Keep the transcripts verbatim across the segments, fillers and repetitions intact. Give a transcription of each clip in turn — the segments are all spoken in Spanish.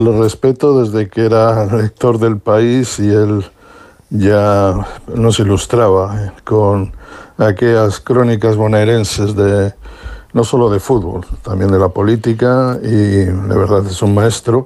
Lo respeto desde que era lector del País y él ya nos ilustraba con aquellas crónicas bonaerenses de no solo de fútbol, también de la política, y de verdad es un maestro,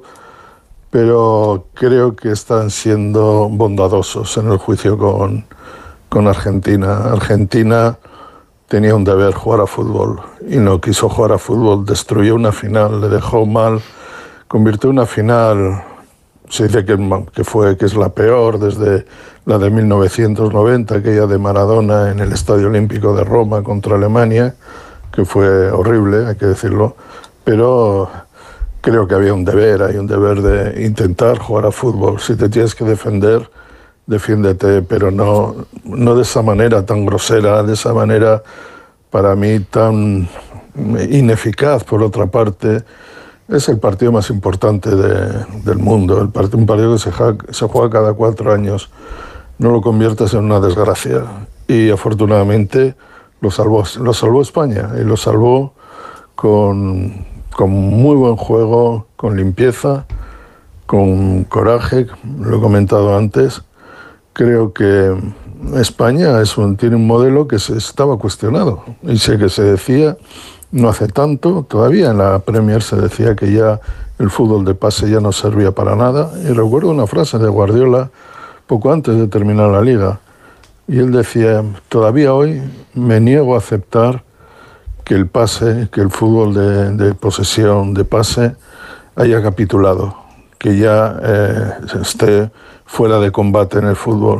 pero creo que están siendo bondadosos en el juicio con, con Argentina. Argentina tenía un deber, jugar a fútbol, y no quiso jugar a fútbol, destruyó una final, le dejó mal, convirtió una final, se dice que, que, fue, que es la peor desde la de mil novecientos noventa, aquella de Maradona en el Estadio Olímpico de Roma contra Alemania, que fue horrible, hay que decirlo, pero creo que había un deber, hay un deber de intentar jugar a fútbol. Si te tienes que defender, defiéndete, pero no, no de esa manera tan grosera, de esa manera para mí tan ineficaz. Por otra parte, es el partido más importante de, del mundo, el part- un partido que se, ja, se juega cada cuatro años. No lo conviertas en una desgracia. Y afortunadamente lo salvó, lo salvó España, y lo salvó con, con muy buen juego, con limpieza, con coraje, lo he comentado antes. Creo que España es un, tiene un modelo que se estaba cuestionado, y sé que se decía no hace tanto, todavía en la Premier se decía que ya el fútbol de pase ya no servía para nada, y recuerdo una frase de Guardiola poco antes de terminar la Liga, y él decía: todavía hoy me niego a aceptar que el pase, que el fútbol de, de posesión, de pase, haya capitulado, que ya eh, esté fuera de combate en el fútbol.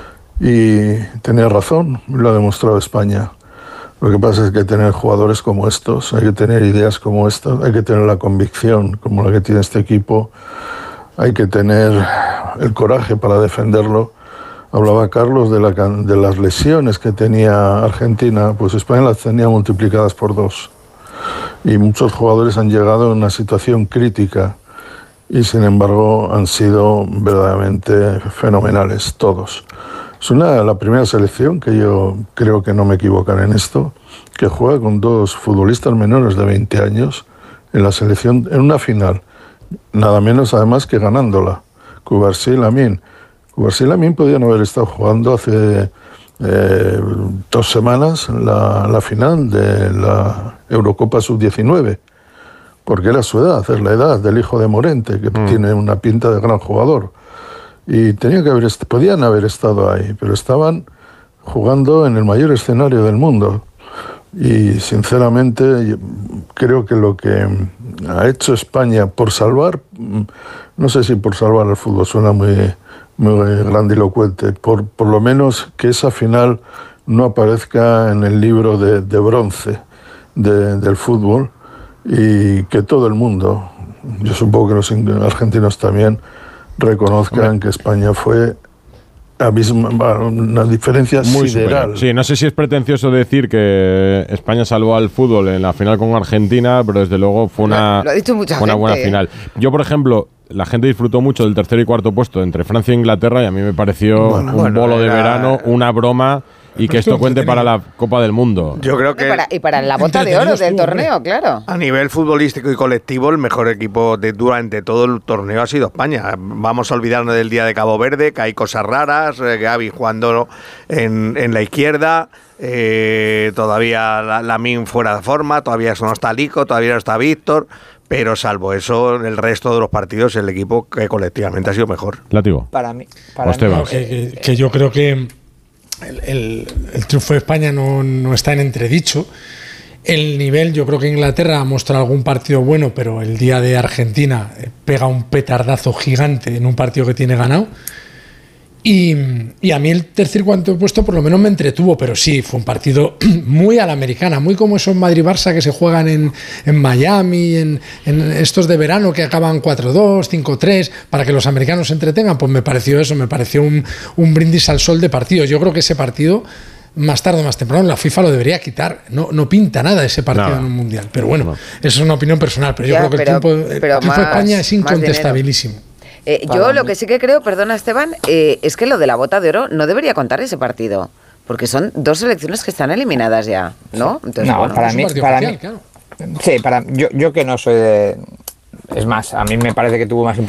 Y tenía razón, lo ha demostrado España. Lo que pasa es que hay que tener jugadores como estos, hay que tener ideas como estas, hay que tener la convicción como la que tiene este equipo, hay que tener el coraje para defenderlo. Hablaba Carlos de, la, de las lesiones que tenía Argentina, pues España las tenía multiplicadas por dos. Y muchos jugadores han llegado en una situación crítica, y sin embargo han sido verdaderamente fenomenales todos. Es una, la primera selección, que yo creo que no me equivocaré en esto, que juega con dos futbolistas menores de veinte años en la selección, en una final, nada menos además que ganándola, Cubarsí y Lamine. Cubarsí y Lamine podían haber estado jugando hace eh, dos semanas la, la final de la Eurocopa sub diecinueve, porque era su edad, es la edad del hijo de Morente, que mm. tiene una pinta de gran jugador. Y tenía que haber, podían haber estado ahí, pero estaban jugando en el mayor escenario del mundo. Y sinceramente creo que lo que ha hecho España por salvar, no sé si por salvar el fútbol, suena muy, muy grandilocuente, por, por lo menos que esa final no aparezca en el libro de, de bronce de, del fútbol, y que todo el mundo, yo supongo que los argentinos también, reconozcan que España fue abisma, una diferencia muy sideral. Sí, no sé si es pretencioso decir que España salvó al fútbol en la final con Argentina, pero desde luego fue una, lo ha dicho mucha fue una gente, buena ¿eh? final. Yo, por ejemplo, la gente disfrutó mucho del tercer y cuarto puesto entre Francia e Inglaterra, y a mí me pareció Bueno, un bueno, bolo de era... verano, una broma. Y que esto cuente para la Copa del Mundo. Yo creo que... Y para, y para la bota de oro del torneo, claro. A nivel futbolístico y colectivo, el mejor equipo de durante todo el torneo ha sido España. Vamos a olvidarnos del día de Cabo Verde, que hay cosas raras, Gavi jugando en, en la izquierda, eh, todavía Lamine fuera de forma, todavía no está Lico, todavía no está Víctor... Pero salvo eso, el resto de los partidos, el equipo que colectivamente ha sido mejor. Látigo. Para mí, para mí no, que, que, que yo creo que el, el, el triunfo de España no, no está en entredicho. El nivel, yo creo que Inglaterra ha mostrado algún partido bueno, pero el día de Argentina pega un petardazo gigante en un partido que tiene ganado. Y, y a mí el tercer y cuarto puesto por lo menos me entretuvo, pero sí, fue un partido muy a la americana, muy como esos Madrid-Barça que se juegan en, en Miami, en, en estos de verano que acaban cuatro dos, cinco tres, para que los americanos se entretengan. Pues me pareció eso, me pareció un, un brindis al sol de partidos. Yo creo que ese partido, más tarde o más temprano, la FIFA lo debería quitar. No, no pinta nada ese partido no. en un mundial. Pero bueno, no. eso es una opinión personal, pero yo ya, creo que pero, el triunfo, el triunfo de España es incontestabilísimo. Eh, yo lo que sí que creo, perdona Esteban, eh, es que lo de la bota de oro no debería contar ese partido, porque son dos selecciones que están eliminadas ya, ¿no? Entonces, no, bueno, para mí, para mí, claro. Sí, para yo, yo que no soy de, Es más, a mí me parece que tuvo más importancia